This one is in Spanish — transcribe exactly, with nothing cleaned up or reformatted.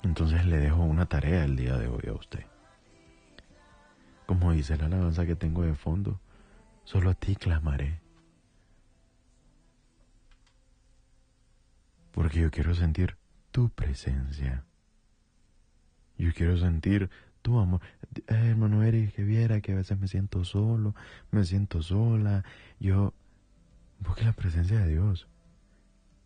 Entonces le dejo una tarea el día de hoy a usted. Como dice la alabanza que tengo de fondo, solo a ti clamaré. Porque yo quiero sentir tu presencia. Yo quiero sentir tu amor. Eh, hermano Eric, que viera que a veces me siento solo, me siento sola. Yo busque la presencia de Dios.